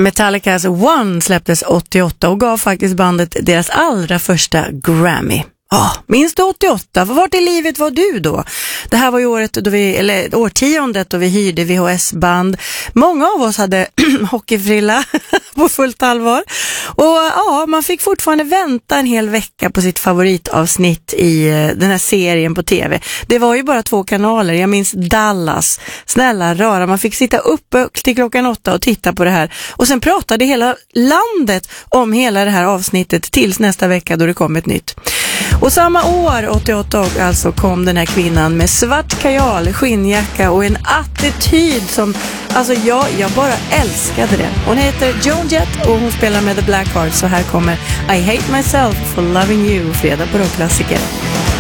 Metallicas One släpptes 88 och gav faktiskt bandet deras allra första Grammy. Minns du 88? Vart i livet var du då? Det här var ju årtiondet då vi hyrde VHS-band. Många av oss hade hockeyfrilla på fullt allvar. Och man fick fortfarande vänta en hel vecka på sitt favoritavsnitt i den här serien på tv. Det var ju bara 2 kanaler. Jag minns Dallas. Snälla rara. Man fick sitta uppe till klockan 8 och titta på det här. Och sen pratade hela landet om hela det här avsnittet tills nästa vecka då det kom ett nytt. Och samma år, 88, alltså kom den här kvinnan med svart kajal, skinnjacka och en attityd som, alltså jag bara älskade det. Hon heter Joan Jett och hon spelar med The Blackhearts. Så här kommer I Hate Myself for Loving You, fredag på Rockklassiker.